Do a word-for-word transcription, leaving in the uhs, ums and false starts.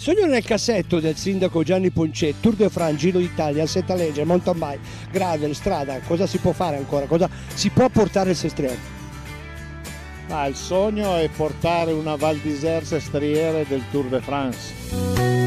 sogno nel cassetto del sindaco Gianni Poncet, Tour de France, Giro d'Italia, Setta Legge, mountain bike, gravel, strada, cosa si può fare ancora? Cosa si può portare il Sestriere? Ah, il sogno è portare una Val d'Isère Sestriere del Tour de France.